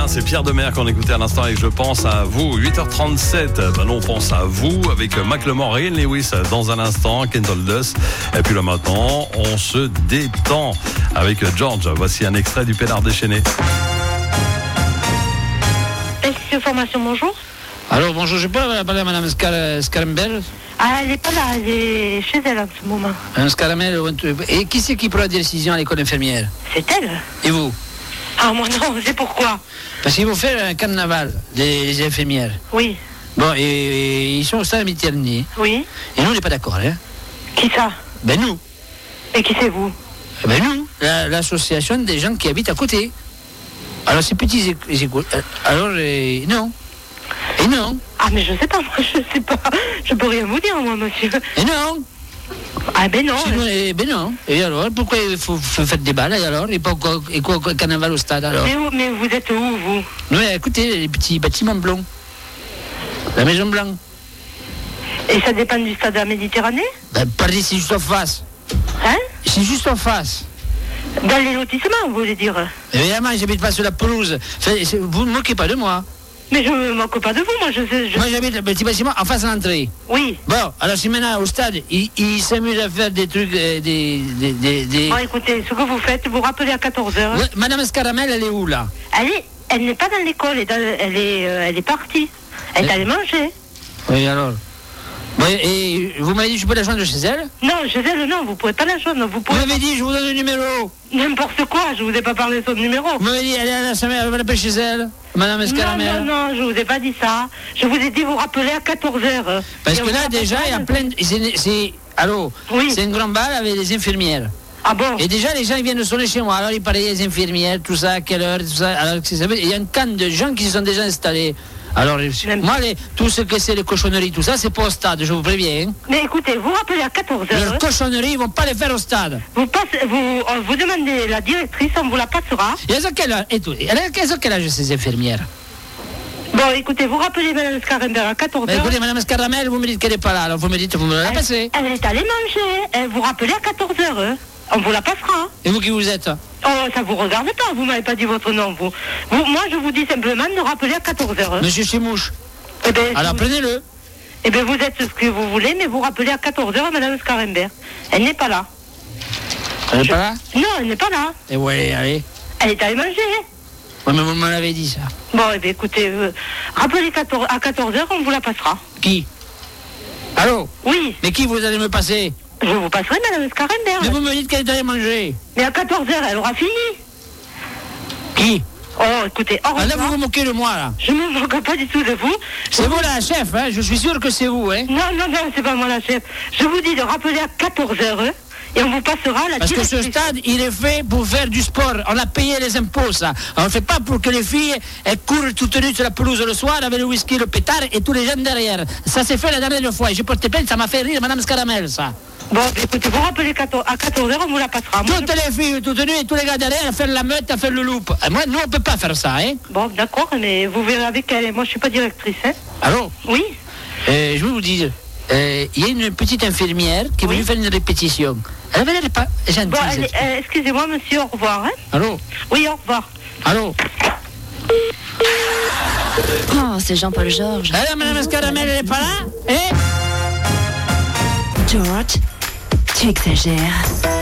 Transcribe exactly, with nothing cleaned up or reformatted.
c'est Pierre Demers qu'on écoutait à l'instant avec Je pense à vous. huit heures trente-sept, ben non, on pense à vous avec Macklemore et Ian Lewis dans un instant, Kendall Dust. Et puis là maintenant, on se détend avec George. Voici un extrait du Pénard déchaîné. Est-ce formation, bonjour. Alors bonjour, je peux parler à Madame Scar- Scarambel. Ah, elle n'est pas là, elle est chez elle en ce moment. Madame Scarambel, et qui c'est qui prend la décision à l'école infirmière? C'est elle. Et vous? Ah, moi non, c'est pourquoi. Parce qu'ils vont faire un carnaval des, des infirmières. Oui. Bon, et, et ils sont au stade Mitterrand. Oui. Et nous, on n'est pas d'accord, hein? Qui ça? Ben nous. Et qui c'est vous? Ben nous, la, l'association des gens qui habitent à côté. Alors ces petits écoles. Alors, et, non. Et non. Ah, mais je sais pas, moi, je sais pas. Je peux rien vous dire, moi, monsieur. Et non. Ah, ben non. Sinon, et, ben non. Et alors, pourquoi il faut, faut faire des balles, et alors? Et pourquoi, et quoi, quoi, carnaval au stade, alors? Mais, où, mais vous êtes où, vous? Oui, écoutez, les petits bâtiments blancs. La maison blanche. Et ça dépend du stade de la Méditerranée? Ben, pardon, c'est juste en face. Hein? C'est juste en face. Dans les lotissements, vous voulez dire? Évidemment, j'habite pas sur la pelouse. Fait, c'est, vous ne moquez pas de moi. Mais je ne me moque pas de vous, moi, je sais... Je... Moi, j'habite le petit bâtiment en face de l'entrée. Oui. Bon, alors si maintenant, au stade, ils, ils s'amusent à faire des trucs, euh, des... des, des, des... Bon, écoutez, ce que vous faites, vous rappelez à quatorze heures. Ouais, Madame Scaramel, elle est où, là? Elle est... Elle n'est pas dans l'école, elle est, dans- elle est, euh, elle est partie. Elle est allée manger. Oui, alors. Ouais, et vous m'avez dit que je peux la joindre chez elle? Non, chez elle, non, vous pouvez pas la joindre. Vous Vous pouvez m'avez dit, je vous donne le numéro. n'importe quoi, je vous ai pas parlé de son numéro. Vous m'avez dit, elle est à la semaine, elle va l'appeler chez elle. Madame Non, Scaramel. non, non, je vous ai pas dit ça. Je vous ai dit vous rappeler à quatorze heures. Parce Et que on là, vous déjà, il y a rappelle- plein de... C'est... c'est allô? Oui. C'est une grande balle avec les infirmières. Ah bon? Et déjà, les gens ils viennent de sonner chez moi. Alors, ils parlaient des infirmières, tout ça, à quelle heure, tout ça. Alors, c'est- ça veut- il y a une canne de gens qui se sont déjà installés. Alors, Même- moi, les, tout ce que c'est les cochonneries, tout ça, c'est pas au stade, je vous préviens. Hein. Mais écoutez, vous rappelez à quatorze Les heures. cochonneries, ils vont pas les faire au stade. Vous, passez, vous, on vous demandez la directrice, on vous la passera. Et elles ont quel âge, et tout, elles ont quel âge, ces infirmières? Bon, écoutez, vous rappelez Mme Scaramber à quatorze Mais heures. écoutez, Madame Scaramel, vous me dites qu'elle n'est pas là. Alors, vous me dites, vous me la elle, passez. elle est allée manger. Elle vous rappelez à quatorze heures. hein. On vous la passera. Et vous qui vous êtes? Oh, ça vous regarde pas, vous m'avez pas dit votre nom, vous. vous moi, je vous dis simplement de rappeler à quatorze heures. hein. Monsieur Chimouche. Eh ben, Alors, vous- prenez-le. Eh bien, vous êtes ce que vous voulez, mais vous rappelez à quatorze heures Mme Scaramber. Elle n'est pas là. Elle n'est pas là? Non, elle n'est pas là. Et ouais, allez. Elle est allée manger. Ouais, mais vous me l'avez dit, ça. Bon, eh bien, écoutez, euh, rappelez quatorze à quatorze heures, on vous la passera. Qui? Allô? Oui, Mais qui vous allez me passer? je vous passerai Mme Scaramber. Mais vous me dites qu'elle est allée manger. Mais à quatorze heures, elle aura fini. Qui? Oh, écoutez, au Ah, là, revoir. vous vous moquez de moi, là. Je ne me moque pas du tout de vous. C'est vous, la chef, hein? Je suis sûr que c'est vous, hein? Non, non, non, c'est pas moi la chef. Je vous dis de rappeler à quatorze heures hein, et on vous passera la Parce que ce directrice. stade, il est fait pour faire du sport. On a payé les impôts, ça. On ne fait pas pour que les filles elles courent toutes nues sur la pelouse le soir avec le whisky, le pétard et tous les jeunes derrière. Ça s'est fait la dernière fois. Et j'ai porté plainte, ça m'a fait rire Madame Scaramel, ça. Bon, écoutez, vous rappelez quatorze à quatorze heures, on vous la passera. Moi, Toutes les filles toutes nues et tous les gars derrière à faire la meute, à faire le loup. Et moi, nous, on ne peut pas faire ça, hein? je- Bon, d'accord, mais vous verrez avec elle. Moi, je suis pas directrice, hein. Allô? Oui. Euh, je vais vous dire, euh, il y a une petite infirmière qui est Oui. venue faire une répétition. Elle avait l'air pas gentille. Bon, allez, cette fille. euh, excusez-moi, monsieur, au revoir, hein. Allô? Oui, au revoir. Allô? Oh, c'est Jean-Paul Georges. Alors, Madame Scaramel, elle n'est pas là? Eh? George, tu exagères.